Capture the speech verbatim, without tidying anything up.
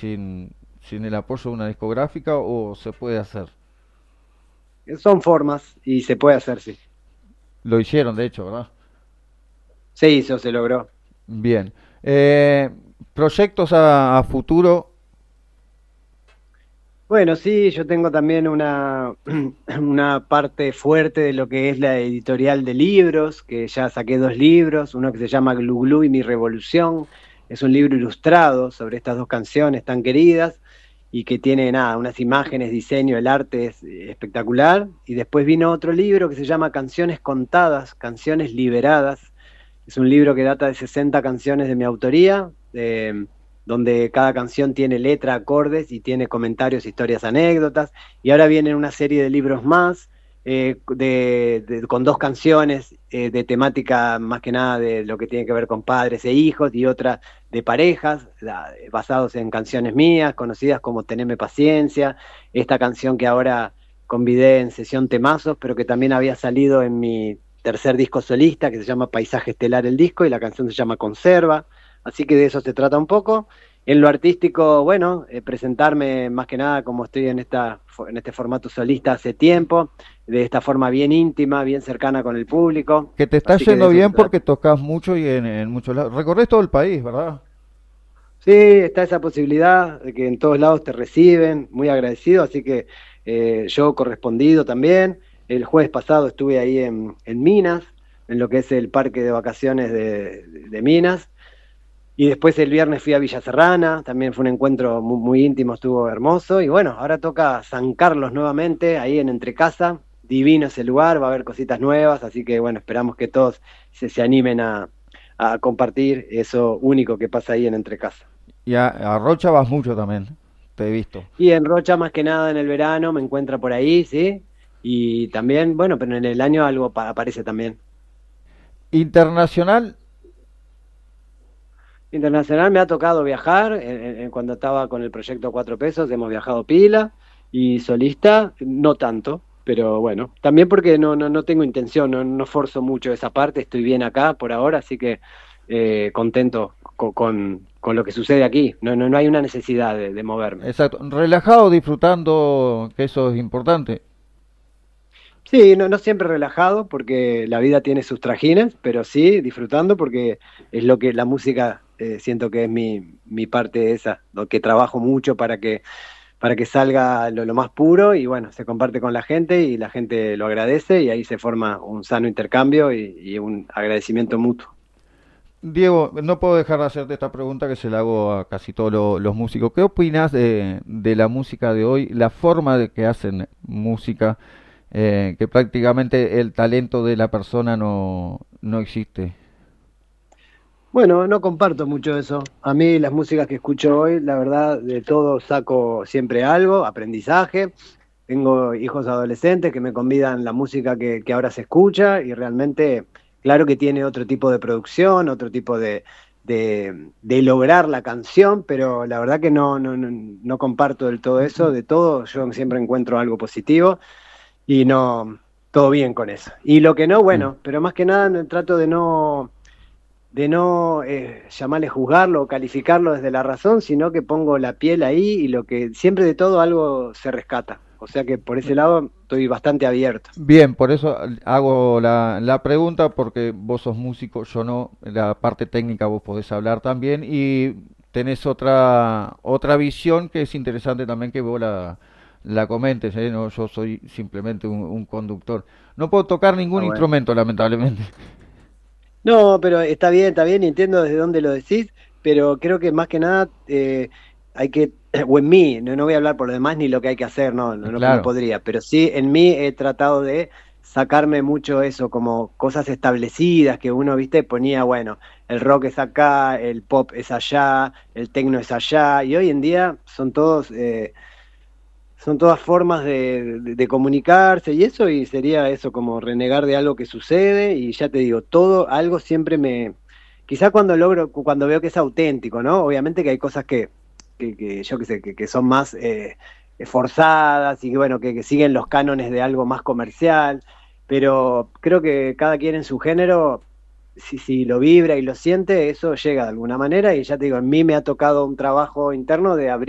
sin, sin el apoyo de una discográfica o se puede hacer? Son formas y se puede hacer, sí. Lo hicieron, de hecho, ¿verdad? Se hizo, se logró. Bien. Eh, proyectos a, a futuro. Bueno, sí, yo tengo también una, una parte fuerte de lo que es la editorial de libros, que ya saqué dos libros, uno que se llama Glu Glu y mi revolución, es un libro ilustrado sobre estas dos canciones tan queridas y que tiene nada, unas imágenes, diseño, el arte es eh, espectacular. Y después vino otro libro que se llama Canciones contadas, canciones liberadas. Es un libro que data de sesenta canciones de mi autoría, eh, donde cada canción tiene letra, acordes y tiene comentarios, historias, anécdotas. Y ahora vienen una serie de libros más, eh, de, de, con dos canciones eh, de temática más que nada de lo que tiene que ver con padres e hijos y otra de parejas, la, basados en canciones mías, conocidas como Teneme Paciencia, esta canción que ahora convidé en sesión Temazos, pero que también había salido en mi tercer disco solista, que se llama Paisaje Estelar el disco, y la canción se llama Conserva, así que de eso se trata un poco. En lo artístico, bueno, eh, presentarme más que nada como estoy en, esta, en este formato solista hace tiempo, de esta forma bien íntima, bien cercana con el público, Que te está así que de yendo eso se bien porque trata. tocas mucho y en, en muchos lados. Recorres todo el país, ¿verdad? Sí, está esa posibilidad de que en todos lados te reciben, muy agradecido, así que eh, yo correspondido también. El jueves pasado estuve ahí en, en Minas, en lo que es el parque de vacaciones de, de Minas, y después el viernes fui a Villa Serrana, también fue un encuentro muy, muy íntimo, estuvo hermoso, y bueno, ahora toca San Carlos nuevamente, ahí en Entrecasa, divino ese lugar, va a haber cositas nuevas, así que bueno, esperamos que todos se, se animen a, a compartir eso único que pasa ahí en Entrecasa. Y a, a Rocha vas mucho también, te he visto. Y en Rocha más que nada en el verano me encuentra por ahí, ¿sí? Y también, bueno, pero en el año algo pa- aparece también. Internacional, Internacional me ha tocado viajar, en- en- en cuando estaba con el proyecto Cuatro Pesos hemos viajado pila, y solista no tanto, pero bueno, también porque no, no, no tengo intención, no, no forzo mucho esa parte, estoy bien acá por ahora, así que eh, contento co- con, con lo que sucede aquí, no, no, no hay una necesidad de de moverme. exacto. Relajado, disfrutando, que eso es importante. Sí, no, no siempre relajado porque la vida tiene sus trajines, pero sí disfrutando porque es lo que la música eh, siento que es mi, mi parte esa, lo que trabajo mucho para que, para que salga lo, lo más puro y bueno, se comparte con la gente y la gente lo agradece y ahí se forma un sano intercambio y, y un agradecimiento mutuo. Diego, no puedo dejar de hacerte esta pregunta que se la hago a casi todos lo- los músicos. ¿Qué opinas de, de la música de hoy, la forma de que hacen música, eh, que prácticamente el talento de la persona no, no existe? Bueno, no comparto mucho eso. A mí las músicas que escucho hoy, la verdad, de todo saco siempre algo, aprendizaje. Tengo hijos adolescentes que me convidan la música que, que ahora se escucha y realmente, claro que tiene otro tipo de producción, otro tipo de, de, de lograr la canción, pero la verdad que no, no, no, no comparto del todo eso. De todo, yo siempre encuentro algo positivo y no, todo bien con eso. Y lo que no, Bien. bueno, pero más que nada no- trato de no de no eh, llamarle juzgarlo o calificarlo desde la razón, sino que pongo la piel ahí y lo que siempre de todo algo se rescata. O sea que por ese lado estoy bastante abierto. Bien, por eso hago la, la pregunta, porque vos sos músico, yo no, la parte técnica vos podés hablar también y tenés otra, otra visión que es interesante también que vos la, la comentes, ¿eh? No, yo soy simplemente un, un conductor. No puedo tocar Ah, ningún bueno. instrumento, lamentablemente. No, pero está bien, está bien, entiendo desde dónde lo decís, pero creo que más que nada eh, hay que, o en mí, no, no voy a hablar por lo demás ni lo que hay que hacer, no, no, no, no Claro, podría, pero sí en mí he tratado de sacarme mucho eso, como cosas establecidas que uno, viste, ponía, bueno, el rock es acá, el pop es allá, el techno es allá, y hoy en día son todos... eh, son todas formas de, de- de comunicarse y eso, y sería eso como renegar de algo que sucede, y ya te digo, todo, algo siempre me, quizá cuando logro, cuando veo que es auténtico, ¿no? Obviamente que hay cosas que, que, que yo qué sé, que, que son más eh, forzadas y que bueno, que, que siguen los cánones de algo más comercial, pero creo que cada quien en su género, si, si lo vibra y lo siente, eso llega de alguna manera, y ya te digo, en mí me ha tocado un trabajo interno de abrir